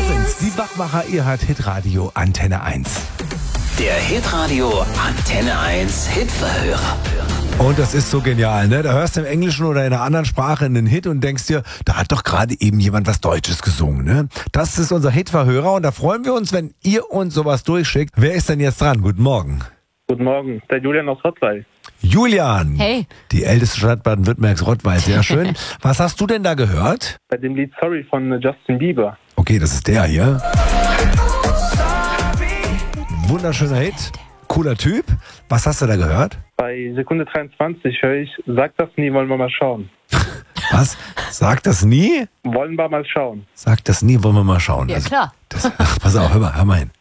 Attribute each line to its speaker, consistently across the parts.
Speaker 1: sind's, die Wachmacher, ihr hört Hitradio Antenne 1.
Speaker 2: Der Hitradio Antenne 1 Hitverhörer.
Speaker 1: Und das ist so genial, ne? Da hörst du im Englischen oder in einer anderen Sprache einen Hit und denkst dir, da hat doch gerade eben jemand was Deutsches gesungen, ne? Das ist unser Hitverhörer und da freuen wir uns, wenn ihr uns sowas durchschickt. Wer ist denn jetzt dran? Guten Morgen.
Speaker 3: Guten Morgen, der Julian aus Rottweil.
Speaker 1: Julian.
Speaker 4: Hey.
Speaker 1: Die älteste Stadt Baden-Württembergs, Rottweil, sehr schön. Was hast du denn da gehört?
Speaker 3: Bei dem Lied Sorry von Justin Bieber.
Speaker 1: Okay, das ist der hier. Wunderschöner Hit. Cooler Typ. Was hast du da gehört?
Speaker 3: Bei Sekunde 23 höre ich, sag das nie, wollen wir mal schauen.
Speaker 1: Was? Sag das nie?
Speaker 3: Wollen wir mal schauen.
Speaker 1: Sag das nie, wollen wir mal schauen.
Speaker 4: Ja, klar.
Speaker 1: Ach, pass auf, hör mal hin.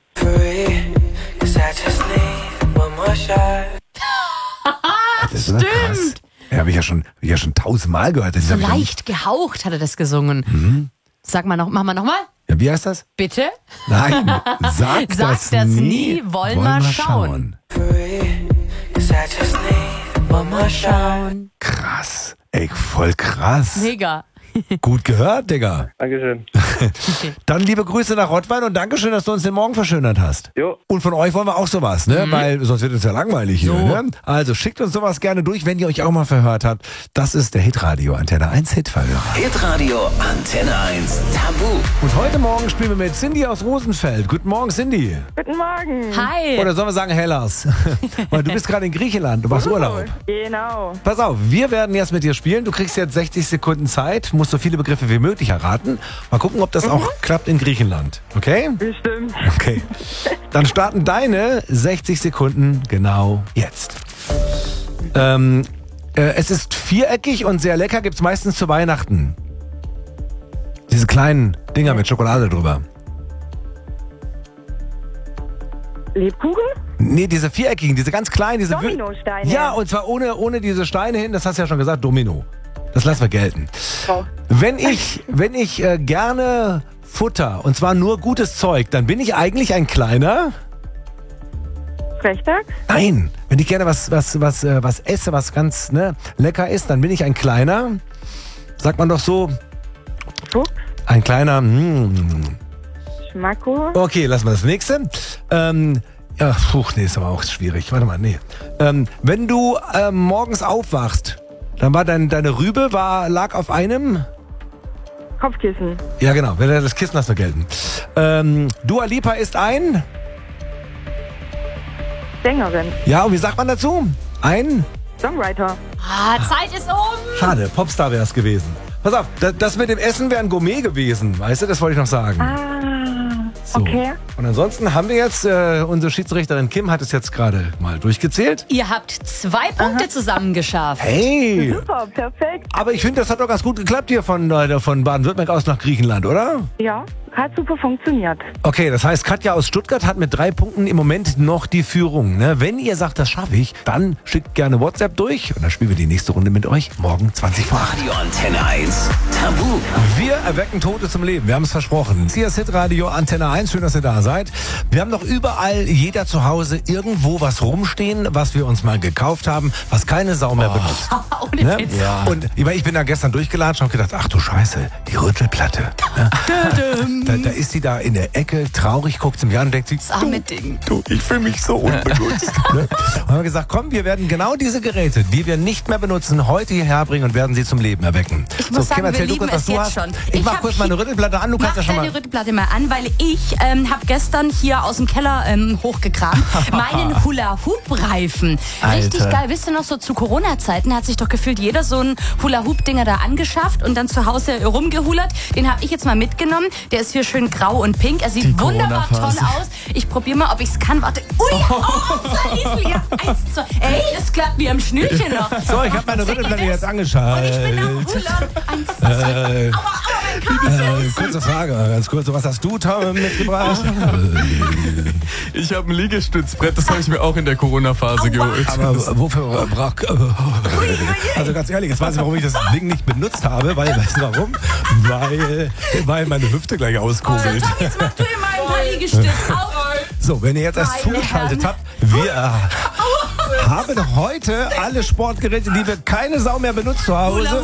Speaker 1: Das ist krass. Ja, habe ich ja schon 1000-mal gehört.
Speaker 4: So leicht gehaucht hat er das gesungen. Sag mal noch, machen wir nochmal?
Speaker 1: Ja, wie heißt das?
Speaker 4: Bitte?
Speaker 1: Nein, sag das nie.
Speaker 4: Wollen wir schauen.
Speaker 1: Krass. Ey, voll krass.
Speaker 4: Mega.
Speaker 1: Gut gehört, Digga.
Speaker 3: Dankeschön.
Speaker 1: Dann liebe Grüße nach Rottweil und Dankeschön, dass du uns den Morgen verschönert hast.
Speaker 3: Jo.
Speaker 1: Und von euch wollen wir auch sowas, ne? Weil sonst wird es ja langweilig hier,
Speaker 4: So.
Speaker 1: ne? Also schickt uns sowas gerne durch, wenn ihr euch auch mal verhört habt. Das ist der Hitradio Antenne 1 Hitverhörer.
Speaker 2: Hitradio Antenne 1 Tabu.
Speaker 1: Und heute Morgen spielen wir mit Cindy aus Rosenfeld. Guten Morgen, Cindy.
Speaker 5: Guten Morgen.
Speaker 4: Hi.
Speaker 1: Oder sollen wir sagen Hellas? Weil du bist gerade in Griechenland, du machst Urlaub.
Speaker 5: Genau.
Speaker 1: Pass auf, wir werden jetzt mit dir spielen. Du kriegst jetzt 60 Sekunden Zeit, musst so viele Begriffe wie möglich erraten. Mal gucken, ob das auch klappt in Griechenland. Okay?
Speaker 5: Bestimmt.
Speaker 1: Okay. Dann starten deine 60 Sekunden genau jetzt. Es ist viereckig und sehr lecker, gibt's meistens zu Weihnachten. Diese kleinen Dinger mit Schokolade drüber.
Speaker 5: Lebkuchen?
Speaker 1: Nee, diese viereckigen, diese ganz kleinen. Diese
Speaker 5: Dominosteine.
Speaker 1: Ja, und zwar ohne diese Steine hin, das hast du ja schon gesagt, Domino. Das lassen wir gelten.
Speaker 5: Oh.
Speaker 1: Wenn ich gerne Futter, und zwar nur gutes Zeug, dann bin ich eigentlich ein kleiner...
Speaker 5: Frechdachs?
Speaker 1: Nein, wenn ich gerne was esse, was ganz lecker ist, dann bin ich ein kleiner, sagt man doch so,
Speaker 5: Fuchs?
Speaker 1: ein kleiner,
Speaker 5: Schmacko?
Speaker 1: Okay, lassen wir das nächste. Nee, ist aber auch schwierig. Warte mal, nee. Wenn du morgens aufwachst, dann war deine Rübe lag auf einem...
Speaker 5: Kopfkissen?
Speaker 1: Ja, genau, das Kissen lassen wir gelten. Dua Lipa ist ein...
Speaker 5: Sängerin?
Speaker 1: Ja, und wie sagt man dazu? Ein...
Speaker 5: Songwriter?
Speaker 4: Zeit ist um.
Speaker 1: Schade, Popstar wäre es gewesen. Pass auf, das mit dem Essen wäre ein Gourmet gewesen, weißt du, das wollte ich noch sagen. So.
Speaker 5: Okay.
Speaker 1: Und ansonsten haben wir jetzt, unsere Schiedsrichterin Kim hat es jetzt gerade mal durchgezählt.
Speaker 4: Ihr habt 2 Punkte zusammen geschafft.
Speaker 1: Hey!
Speaker 5: Super, perfekt.
Speaker 1: Aber ich finde, das hat doch ganz gut geklappt hier von Baden-Württemberg aus nach Griechenland, oder?
Speaker 5: Ja, hat super funktioniert.
Speaker 1: Okay, das heißt, Katja aus Stuttgart hat mit 3 Punkten im Moment noch die Führung. Ne? Wenn ihr sagt, das schaffe ich, dann schickt gerne WhatsApp durch und dann spielen wir die nächste Runde mit euch morgen 20 vor 8.
Speaker 2: Radio Antenne 1 Tabu.
Speaker 1: Wir erwecken Tote zum Leben. Wir haben es versprochen. Hier ist Hitradio Antenne 1. Schön, dass ihr da seid. Wir haben noch überall, jeder zu Hause, irgendwo was rumstehen, was wir uns mal gekauft haben, was keine Sau mehr benutzt.
Speaker 4: Ohne
Speaker 1: Ne?
Speaker 4: Witz.
Speaker 1: Ja. Und ich bin da gestern durchgelatscht und habe gedacht, ach du Scheiße, die Rüttelplatte. Ne? Da ist sie da in der Ecke, traurig, guckt sie mir an und denkt sie,
Speaker 4: Das arme Ding.
Speaker 1: du, ich fühle mich so unbenutzt. Ne? Und haben wir gesagt, komm, wir werden genau diese Geräte, die wir nicht mehr benutzen, heute hierher bringen und werden sie zum Leben erwecken.
Speaker 4: Ich muss sagen,
Speaker 1: Kim, erzähl
Speaker 4: wir
Speaker 1: du kurz,
Speaker 4: lieben
Speaker 1: was
Speaker 4: es
Speaker 1: du
Speaker 4: jetzt
Speaker 1: hast.
Speaker 4: schon.
Speaker 1: Ich mach
Speaker 4: hab
Speaker 1: kurz meine Rüttelplatte an, du kannst ja schon mal...
Speaker 4: deine Rüttelplatte mal an, weil ich habe gestern hier aus dem Keller hochgekramt meinen Hula-Hoop-Reifen. Richtig
Speaker 1: Alter.
Speaker 4: geil. Wisst ihr noch, so zu Corona-Zeiten hat sich doch gefühlt jeder so einen Hula-Hoop-Dinger da angeschafft und dann zu Hause rumgehulert. Den habe ich jetzt mal mitgenommen. Der ist hier schön grau und pink. Er sieht wunderbar toll aus. Ich probiere mal, ob ich es kann. Warte. Ui, Salisel. Ja, 1, 2. Ey, das klappt wie am Schnürchen noch.
Speaker 1: So, ich habe meine Rüttelplatte jetzt angeschaltet.
Speaker 4: Und ich bin am Hullern. 1, 2. Aua, mein Kabel.
Speaker 1: Kurze Frage, ganz kurz. Was hast du, Tom, mitgebracht?
Speaker 6: Ich habe ein Liegestützbrett, das habe ich mir auch in der Corona-Phase geholt.
Speaker 1: Aber wofür Also ganz ehrlich, jetzt weiß ich, warum ich das Ding nicht benutzt habe. Weißt du warum? Weil meine Hüfte gleich auskugelt.
Speaker 4: Tom, jetzt mach du immer ein paar Liegestütze auf.
Speaker 1: So, wenn ihr jetzt erst
Speaker 4: Meine
Speaker 1: zugeschaltet
Speaker 4: Herren.
Speaker 1: habt, wir haben heute alle Sportgeräte, die wir keine Sau mehr benutzt zu Hause.